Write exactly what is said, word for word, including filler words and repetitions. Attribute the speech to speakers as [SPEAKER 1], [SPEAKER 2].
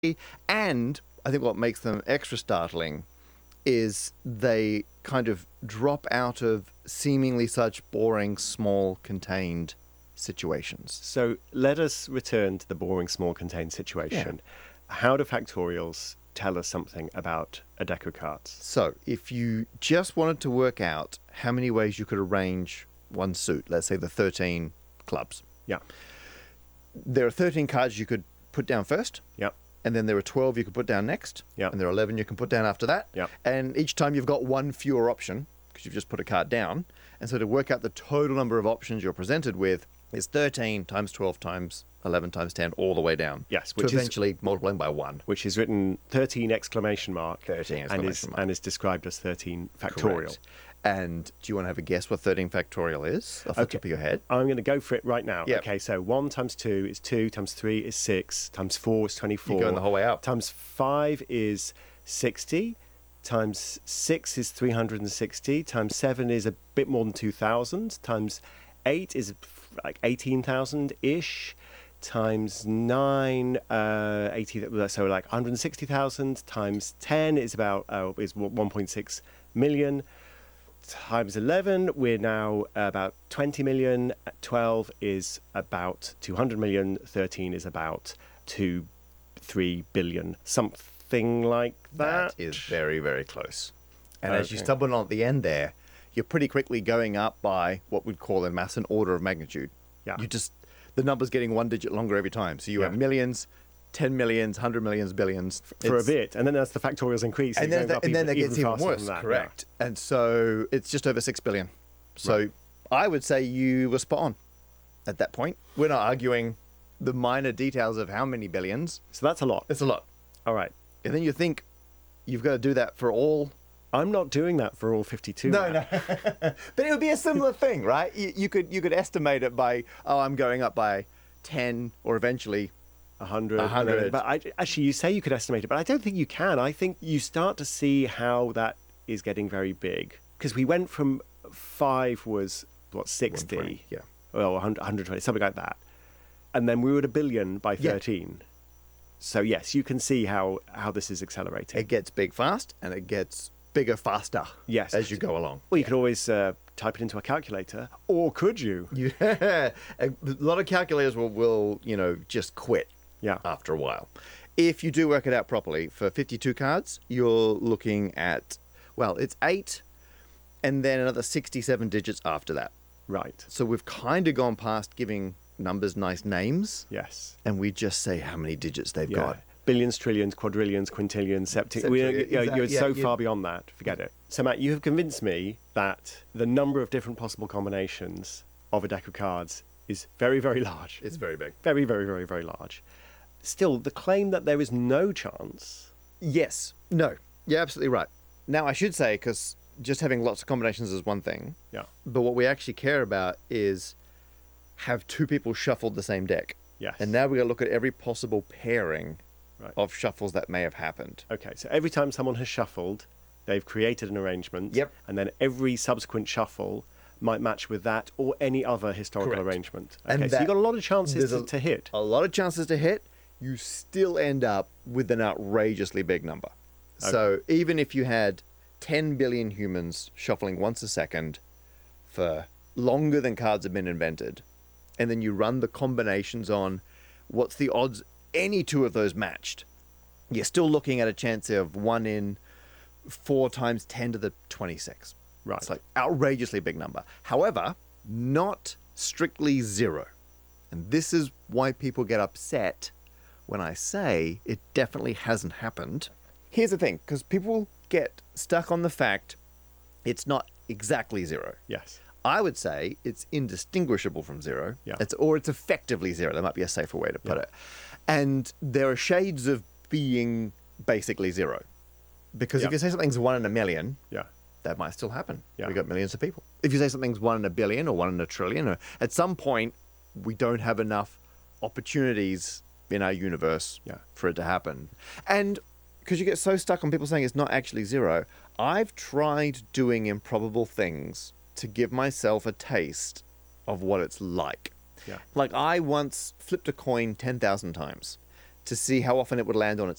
[SPEAKER 1] And I think what makes them extra startling is they kind of drop out of seemingly such boring, small, contained situations.
[SPEAKER 2] So let us return to the boring, small, contained situation. Yeah. How do factorials tell us something about a deck of cards?
[SPEAKER 1] So if you just wanted to work out how many ways you could arrange one suit, let's say the thirteen clubs.
[SPEAKER 2] Yeah.
[SPEAKER 1] There are thirteen cards you could put down first.
[SPEAKER 2] Yeah.
[SPEAKER 1] And then there are twelve you can put down next.
[SPEAKER 2] Yeah.
[SPEAKER 1] And there are eleven you can put down after that.
[SPEAKER 2] Yeah.
[SPEAKER 1] And each time you've got one fewer option because you've just put a card down. And so to work out the total number of options you're presented with is thirteen times twelve times eleven times ten all the way down.
[SPEAKER 2] Yes.
[SPEAKER 1] Which to eventually is, multiplying by one.
[SPEAKER 2] Which is written thirteen exclamation mark.
[SPEAKER 1] thirteen exclamation
[SPEAKER 2] and is,
[SPEAKER 1] mark.
[SPEAKER 2] And is described as thirteen factorial.
[SPEAKER 1] Correct. And do you want to have a guess what thirteen factorial is off the
[SPEAKER 2] okay.
[SPEAKER 1] top of your head?
[SPEAKER 2] I'm going to go for it right now.
[SPEAKER 1] Yep.
[SPEAKER 2] Okay, so one times two is two, times three is six, times four is twenty-four.
[SPEAKER 1] You're going the whole way up.
[SPEAKER 2] Times five is sixty, times six is three hundred sixty, times seven is a bit more than two thousand, times eight is like eighteen thousand-ish, times nine, uh, eighty, so like one hundred sixty thousand, times ten is about uh, is one point six million. Times eleven, we're now about twenty million. twelve is about two hundred million. thirteen is about two, three billion. Something like that.
[SPEAKER 1] That is very, very close. And
[SPEAKER 2] okay.
[SPEAKER 1] as you stumble on at the end there, you're pretty quickly going up by what we'd call in maths an order of magnitude.
[SPEAKER 2] Yeah.
[SPEAKER 1] You just, the number's getting one digit longer every time. So you
[SPEAKER 2] yeah.
[SPEAKER 1] have millions, ten millions, hundred millions, billions.
[SPEAKER 2] For it's, a bit. And then as the factorials increase,
[SPEAKER 1] and then, that, and then it gets even,
[SPEAKER 2] even
[SPEAKER 1] worse.
[SPEAKER 2] That,
[SPEAKER 1] correct.
[SPEAKER 2] Yeah.
[SPEAKER 1] And so it's just over six billion. So
[SPEAKER 2] right.
[SPEAKER 1] I would say you were spot on at that point. We're not arguing the minor details of how many billions.
[SPEAKER 2] So that's a lot.
[SPEAKER 1] It's a lot.
[SPEAKER 2] All right.
[SPEAKER 1] And then you think you've got to do that for all.
[SPEAKER 2] I'm not doing that for all fifty-two.
[SPEAKER 1] No,
[SPEAKER 2] now.
[SPEAKER 1] no. But it would be a similar thing, right? You, you could you could estimate it by, oh, I'm going up by ten or eventually
[SPEAKER 2] a hundred.
[SPEAKER 1] A hundred.
[SPEAKER 2] But I, actually, you say you could estimate it, but I don't think you can. I think you start to see how that is getting very big. Because we went from five was, what, sixty?
[SPEAKER 1] Yeah.
[SPEAKER 2] Well, one hundred, one hundred twenty, something like that. And then we were at a billion by thirteen. Yeah. So, yes, you can see how, how this is accelerating.
[SPEAKER 1] It gets big fast, and it gets bigger faster
[SPEAKER 2] yes.
[SPEAKER 1] as you go along.
[SPEAKER 2] Well, you could always uh, type it into a calculator, or could you?
[SPEAKER 1] Yeah. A lot of calculators will, will, you know, just quit
[SPEAKER 2] yeah.
[SPEAKER 1] after a while. If you do work it out properly, for fifty-two cards, you're looking at, well, it's eight and then another sixty-seven digits after that.
[SPEAKER 2] Right.
[SPEAKER 1] So we've kind of gone past giving numbers nice names.
[SPEAKER 2] Yes.
[SPEAKER 1] And we just say how many digits they've
[SPEAKER 2] yeah.
[SPEAKER 1] got.
[SPEAKER 2] Billions, trillions, quadrillions, quintillions, septillions. We, you know,
[SPEAKER 1] exactly.
[SPEAKER 2] You're
[SPEAKER 1] yeah,
[SPEAKER 2] so
[SPEAKER 1] yeah.
[SPEAKER 2] far beyond that. Forget it. So, Matt, you have convinced me that the number of different possible combinations of a deck of cards is very, very large.
[SPEAKER 1] It's very big.
[SPEAKER 2] Very, very, very, very large. Still, the claim that there is no chance...
[SPEAKER 1] Yes. No. You're absolutely right. Now, I should say, because just having lots of combinations is one thing.
[SPEAKER 2] Yeah.
[SPEAKER 1] But what we actually care about is have two people shuffled the same deck.
[SPEAKER 2] Yes.
[SPEAKER 1] And now we've got to look at every possible pairing
[SPEAKER 2] right.
[SPEAKER 1] of shuffles that may have happened.
[SPEAKER 2] Okay, so every time someone has shuffled, they've created an arrangement.
[SPEAKER 1] Yep.
[SPEAKER 2] And then every subsequent shuffle might match with that or any other historical
[SPEAKER 1] Correct.
[SPEAKER 2] arrangement.
[SPEAKER 1] And
[SPEAKER 2] Okay, so
[SPEAKER 1] that-
[SPEAKER 2] you've got a lot of chances
[SPEAKER 1] there's
[SPEAKER 2] to,
[SPEAKER 1] a-
[SPEAKER 2] to hit.
[SPEAKER 1] A lot of chances to hit. You still end up with an outrageously big number.
[SPEAKER 2] Okay.
[SPEAKER 1] So even if you had ten billion humans shuffling once a second for longer than cards have been invented, and then you run the combinations on what's the odds any two of those matched, you're still looking at a chance of one in four times ten to the twenty-six.
[SPEAKER 2] Right.
[SPEAKER 1] It's like outrageously big number. However, not strictly zero. And this is why people get upset when I say it definitely hasn't happened. Here's the thing, because people get stuck on the fact it's not exactly zero.
[SPEAKER 2] Yes.
[SPEAKER 1] I would say it's indistinguishable from zero.
[SPEAKER 2] Yeah.
[SPEAKER 1] It's, or it's effectively zero. That might be a safer way to put
[SPEAKER 2] Yeah.
[SPEAKER 1] it. And there are shades of being basically zero. Because
[SPEAKER 2] Yeah.
[SPEAKER 1] if you say something's one in a million,
[SPEAKER 2] Yeah.
[SPEAKER 1] that might still happen.
[SPEAKER 2] Yeah.
[SPEAKER 1] We've got millions of people. If you say something's one in a billion or one in a trillion, or at some point, we don't have enough opportunities in our universe
[SPEAKER 2] Yeah.
[SPEAKER 1] for it to happen. And because you get so stuck on people saying it's not actually zero, I've tried doing improbable things to give myself a taste of what it's like.
[SPEAKER 2] Yeah.
[SPEAKER 1] Like I once flipped a coin ten thousand times. to see how often it would land on its